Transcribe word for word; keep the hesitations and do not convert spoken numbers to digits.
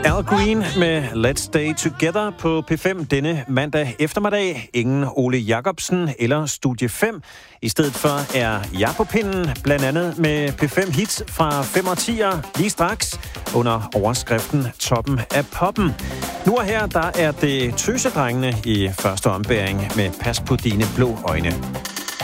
Al Green med Let's Stay Together på P fem denne mandag eftermiddag. Ingen Ole Jacobsen eller Studie fem. I stedet for er jeg på pinden, blandt andet med P fem hits fra fem og tier lige straks under overskriften Toppen af poppen. Nu og her, der er det tøsedrengene i første ombæring med Pas på dine blå øjne.